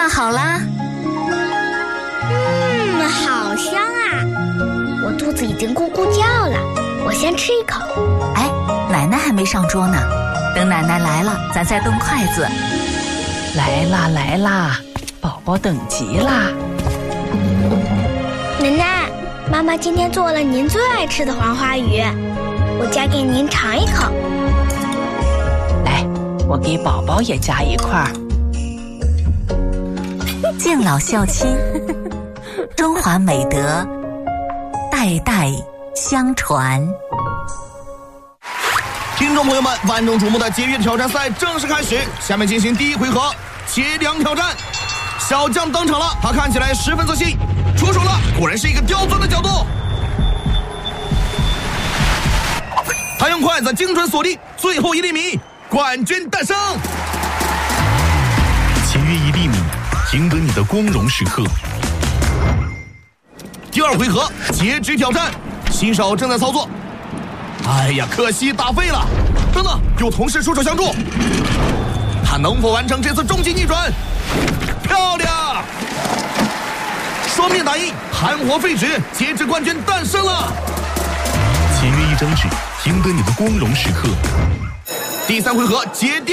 好啦。 好香啊！我肚子已经咕咕叫了，我先吃一口。 哎，奶奶还没上桌呢，等奶奶来了，咱再动筷子。 来啦来啦，宝宝等急啦！ 奶奶，妈妈今天做了您最爱吃的黄花鱼，我夹给您尝一口。 来，我给宝宝也夹一块。 敬老孝亲，中华美德代代相传。 听众朋友们，万众瞩目的节约挑战赛正式开始，下面进行第一回合切梁挑战。小将登场了，他看起来十分自信，出手了，果然是一个刁钻的角度。他用筷子精准锁定最后1厘米，冠军诞生。 节约1厘米，赢得你的光荣时刻。 第二回合截肢挑战，新手正在操作。哎呀，可惜打废了。等等，有同事出手相助，他能否完成这次终极逆转？漂亮！双面打印，含活废纸，截肢冠军诞生了。 节约1张纸，赢得你的光荣时刻。 第3回合截